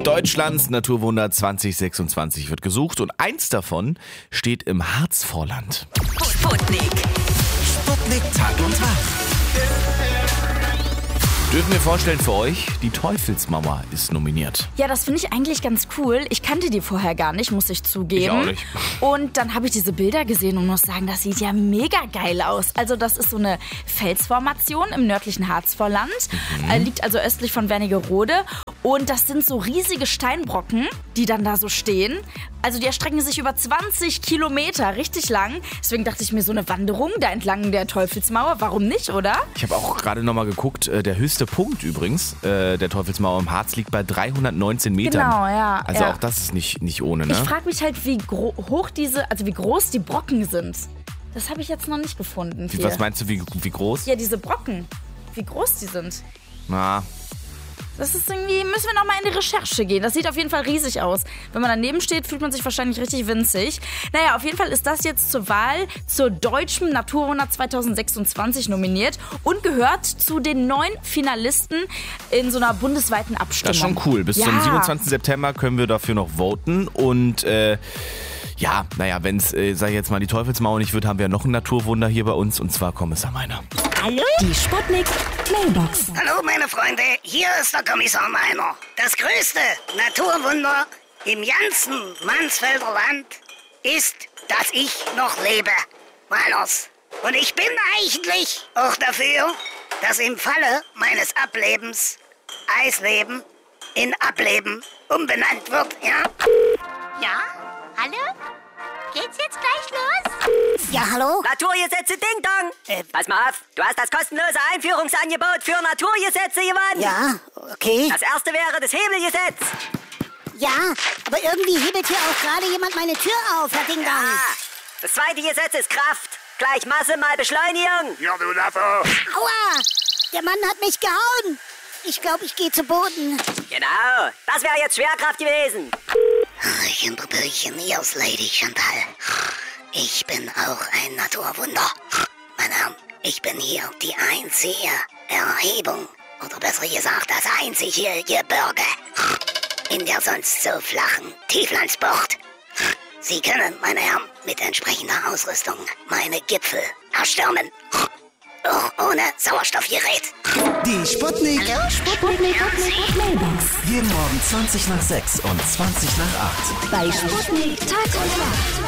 Deutschlands Naturwunder 2026 wird gesucht und eins davon steht im Harzvorland. Sputnik. Sputnik Tag und Tag. Dürfen wir vorstellen für euch, die Teufelsmauer ist nominiert. Ja, das finde ich eigentlich ganz cool. Ich kannte die vorher gar nicht, muss ich zugeben. Ich auch nicht. Und dann habe ich diese Bilder gesehen und muss sagen, das sieht ja mega geil aus. Also das ist so eine Felsformation im nördlichen Harzvorland. Liegt also östlich von Wernigerode. Und das sind so riesige Steinbrocken, die dann da so stehen. Also die erstrecken sich über 20 Kilometer, richtig lang. Deswegen dachte ich mir, so eine Wanderung da entlang der Teufelsmauer, warum nicht, oder? Ich habe auch gerade nochmal geguckt, der höchste Punkt übrigens der Teufelsmauer im Harz liegt bei 319 Metern. Genau, ja. Also ja. auch das ist nicht ohne, ne? Ich frage mich halt, wie groß die Brocken sind. Das habe ich jetzt noch nicht gefunden. Was meinst du, wie groß? Ja, diese Brocken. Wie groß die sind. Na, Das ist irgendwie, müssen wir nochmal in die Recherche gehen. Das sieht auf jeden Fall riesig aus. Wenn man daneben steht, fühlt man sich wahrscheinlich richtig winzig. Naja, auf jeden Fall ist das jetzt zur Wahl zur Deutschen Naturwunder 2026 nominiert und gehört zu den 9 Finalisten in so einer bundesweiten Abstimmung. das ist schon cool. Bis zum 27. September können wir dafür noch voten und ja, naja, wenn es, sag ich jetzt mal, die Teufelsmauer nicht wird, haben wir noch ein Naturwunder hier bei uns und zwar Kommissar Meiner. Hallo? Die Sputnik Mailbox. Hallo meine Freunde, hier ist der Kommissar Meiner. Das größte Naturwunder im ganzen Mansfelder Land ist, dass ich noch lebe. Meiners. Und ich bin eigentlich auch dafür, dass im Falle meines Ablebens Eisleben in Ableben umbenannt wird, ja? Ja? Hallo? Geht's jetzt gleich los? Ja, hallo? Naturgesetze Ding Dong! Pass mal auf, du hast das kostenlose Einführungsangebot für Naturgesetze gewonnen. Ja, okay. Das erste wäre das Hebelgesetz. Ja, aber irgendwie hebelt hier auch gerade jemand meine Tür auf, Herr Ding Dong. Ah, das zweite Gesetz ist Kraft. Gleich Masse mal Beschleunigung. Ja, du Naffe. Aua, der Mann hat mich gehauen. Ich glaube, ich gehe zu Boden. Genau, das wäre jetzt Schwerkraft gewesen. Hallöchen, Brüderchen, hier ist Lady Chantal. Ich bin auch ein Naturwunder. Meine Herren, ich bin hier die einzige Erhebung, oder besser gesagt, das einzige Gebirge in der sonst so flachen Tieflandsbucht. Sie können, meine Herren, mit entsprechender Ausrüstung meine Gipfel erstürmen. Auch ohne Sauerstoffgerät. Die Sputnik. Hallo, Sputnik Mailbox. Jeden Morgen 20 nach 6 und 20 nach 8. Bei Sputnik Tag und Nacht.